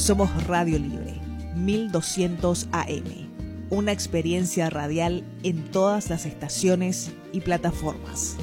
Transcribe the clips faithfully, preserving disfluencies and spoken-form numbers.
Somos Radio Libre, mil doscientos A M. Una experiencia radial en todas las estaciones y plataformas.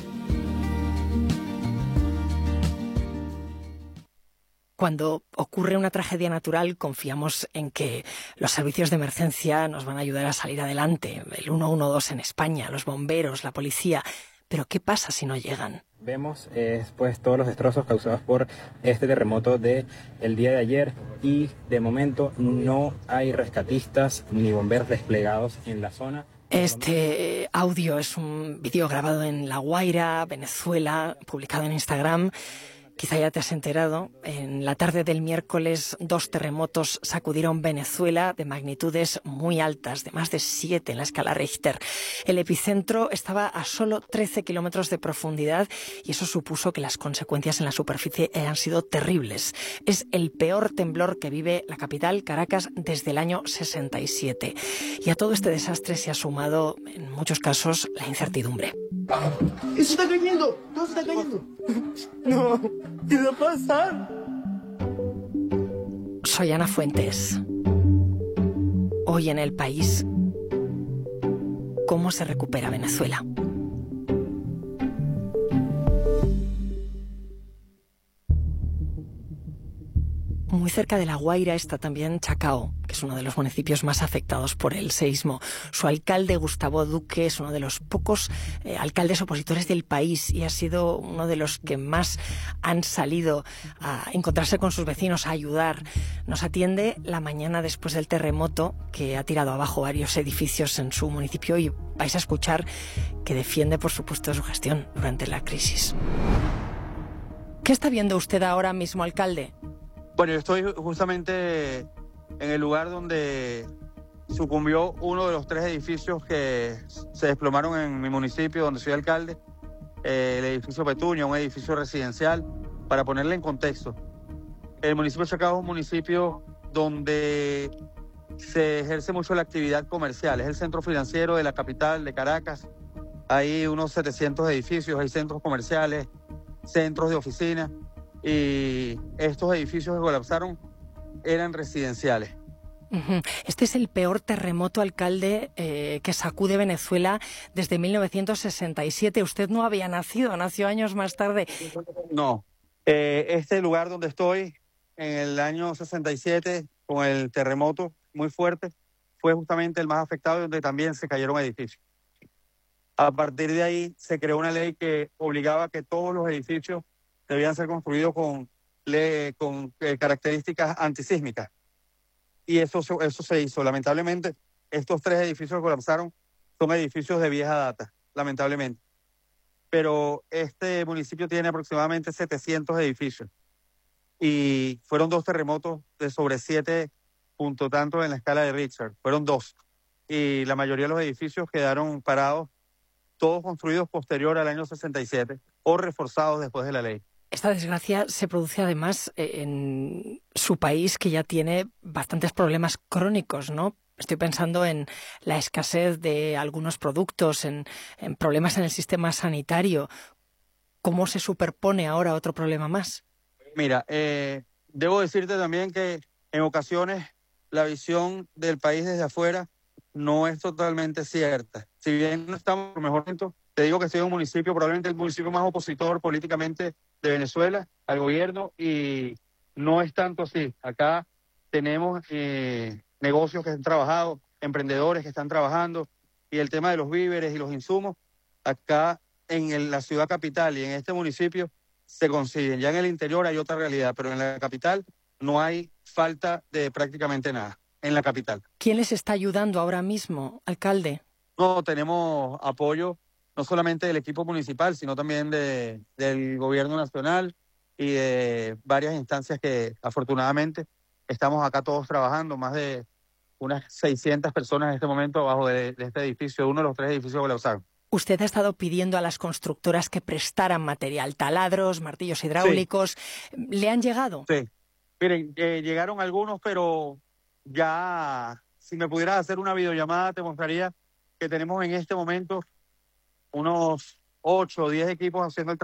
Cuando ocurre una tragedia natural, confiamos en que los servicios de emergencia nos van a ayudar a salir adelante. El uno uno dos en España, los bomberos, la policía. Pero ¿qué pasa si no llegan? Vemos eh, pues todos los destrozos causados por este terremoto del día de ayer y de momento no hay rescatistas ni bomberos desplegados en la zona. Este audio es un vídeo grabado en La Guaira, Venezuela, publicado en Instagram. Quizá ya te has enterado, en la tarde del miércoles dos terremotos sacudieron Venezuela de magnitudes muy altas, de más de siete en la escala Richter. El epicentro estaba a solo trece kilómetros de profundidad y eso supuso que las consecuencias en la superficie han sido terribles. Es el peor temblor que vive la capital, Caracas, desde el año sesenta y siete. Y a todo este desastre se ha sumado, en muchos casos, la incertidumbre. ¡Eso está cayendo! ¡Todo está cayendo! ¡No! ¿Qué va a pasar? Soy Ana Fuentes. Hoy en El País, ¿cómo se recupera Venezuela? Muy cerca de La Guaira está también Chacao, que es uno de los municipios más afectados por el seísmo. Su alcalde, Gustavo Duque, es uno de los pocos eh, alcaldes opositores del país y ha sido uno de los que más han salido a encontrarse con sus vecinos, a ayudar. Nos atiende la mañana después del terremoto que ha tirado abajo varios edificios en su municipio y vais a escuchar que defiende, por supuesto, su gestión durante la crisis. ¿Qué está viendo usted ahora mismo, alcalde? Bueno, yo estoy justamente en el lugar donde sucumbió uno de los tres edificios que se desplomaron en mi municipio, donde soy alcalde, eh, el edificio Petunia, un edificio residencial. Para ponerle en contexto, el municipio de Chacao es un municipio donde se ejerce mucho la actividad comercial, es el centro financiero de la capital de Caracas. Hay unos setecientos edificios, hay centros comerciales, centros de oficina. Y estos edificios que colapsaron eran residenciales. Este es el peor terremoto, alcalde, eh, que sacude Venezuela desde mil novecientos sesenta y siete. Usted no había nacido, nació años más tarde. No, eh, este lugar donde estoy, en el año sesenta y siete, con el terremoto muy fuerte, fue justamente el más afectado y donde también se cayeron edificios. A partir de ahí se creó una ley que obligaba a que todos los edificios debían ser construidos con, le, con eh, características antisísmicas. Y eso, eso se hizo. Lamentablemente, estos tres edificios que colapsaron son edificios de vieja data, lamentablemente. Pero este municipio tiene aproximadamente setecientos edificios. Y fueron dos terremotos de sobre siete puntos tanto en la escala de Richter. Fueron dos. Y la mayoría de los edificios quedaron parados, todos construidos posterior al año sesenta y siete o reforzados después de la ley. Esta desgracia se produce además en su país, que ya tiene bastantes problemas crónicos, ¿no? Estoy pensando en la escasez de algunos productos, en, en problemas en el sistema sanitario. ¿Cómo se superpone ahora otro problema más? Mira, eh, debo decirte también que en ocasiones la visión del país desde afuera no es totalmente cierta. Si bien no estamos en el mejor momento, te digo que estoy en un municipio, probablemente el municipio más opositor políticamente de Venezuela al gobierno, y no es tanto así. Acá tenemos eh, negocios que han trabajado, emprendedores que están trabajando, y el tema de los víveres y los insumos, acá en el, la ciudad capital y en este municipio se consiguen. Ya en el interior hay otra realidad, pero en la capital no hay falta de prácticamente nada, en la capital. ¿Quién les está ayudando ahora mismo, alcalde? No, tenemos apoyo no solamente del equipo municipal, sino también de, del gobierno nacional y de varias instancias que afortunadamente estamos acá todos trabajando, más de unas seiscientas personas en este momento abajo de, de este edificio, uno de los tres edificios que colapsaron. Usted ha estado pidiendo a las constructoras que prestaran material, taladros, martillos hidráulicos. Sí. ¿Le han llegado? Sí. Miren, eh, llegaron algunos, pero ya, si me pudieras hacer una videollamada, te mostraría que tenemos en este momento unos ocho o diez equipos haciendo el